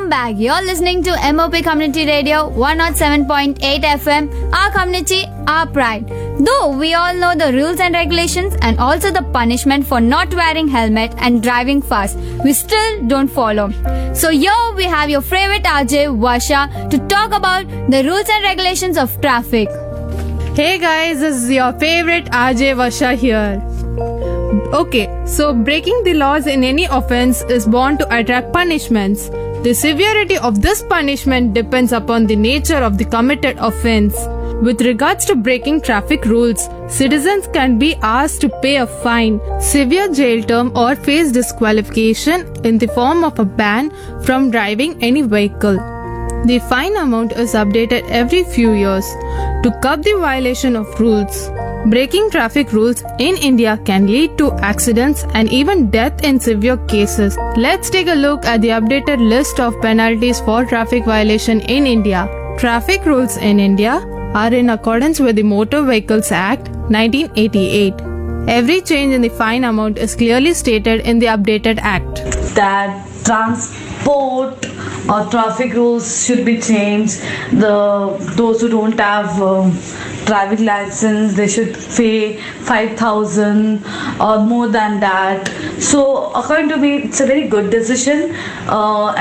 Welcome back. You're listening to MOP Community Radio 107.8 FM, our community, our pride. Though we all know the rules and regulations and also the punishment for not wearing helmet and driving fast, we still don't follow. So here we have your favorite RJ Varsha to talk about the rules and regulations of traffic. Hey guys, this is your favorite RJ Varsha here. Okay, so breaking the laws in any offense is bound to attract punishments. The severity of this punishment depends upon the nature of the committed offense. With regards to breaking traffic rules, citizens can be asked to pay a fine, severe jail term or face disqualification in the form of a ban from driving any vehicle. The fine amount is updated every few years to curb the violation of rules. Breaking traffic rules in India can lead to accidents and even death in severe cases. Let's take a look at the updated list of penalties for traffic violation in India. Traffic rules in India are in accordance with the Motor Vehicles Act 1988. Every change in the fine amount is clearly stated in the updated act. That transport or traffic rules should be changed. Those who don't have driving license, they should pay 5,000 or more than that. So according to me, it's a very good decision,